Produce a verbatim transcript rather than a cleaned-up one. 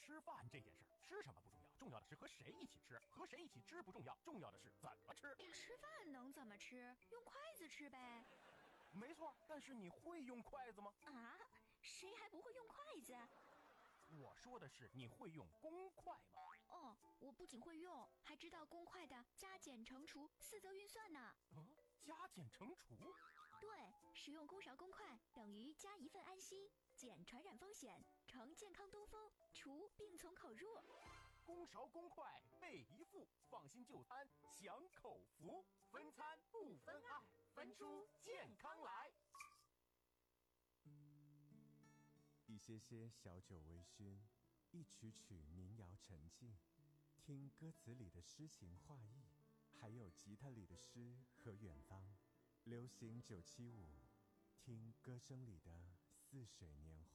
吃饭这件事儿，吃什么不重要，重要的是和谁一起吃。和谁一起吃不重要，重要的是怎么吃。 吃饭能怎么吃？用筷子吃呗。 没错，但是你会用筷子吗？ 啊，谁还不会用筷子？ 我说的是你会用公筷吗？ 哦，我不仅会用，还知道公筷的加减乘除四则运算呢。 嗯，加减乘除？ 对，使用公勺公筷等于加一份安心，减传染风险，乘健康东风，除病从口入。 公勺公筷备一副，放心就餐享口福。分餐不分爱，分出健康来。 一些些小酒微醺，一曲曲民谣沉静，听歌词里的诗情画意，还有吉他里的诗和远方。流行九七五，听歌声里的似水年华。